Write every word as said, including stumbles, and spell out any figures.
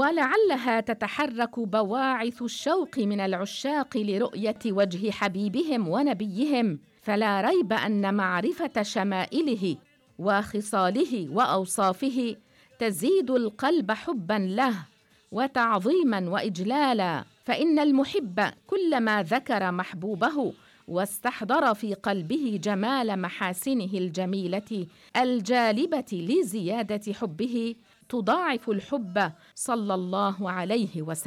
ولعلها تتحرك بواعث الشوق من العشاق لرؤية وجه حبيبهم ونبيهم، فلا ريب أن معرفة شمائله وخصاله وأوصافه تزيد القلب حباً له وتعظيماً وإجلالاً، فإن المحب كلما ذكر محبوبه واستحضر في قلبه جمال محاسنه الجميلة الجالبة لزيادة حبه تضاعف الحب صلى الله عليه وسلم.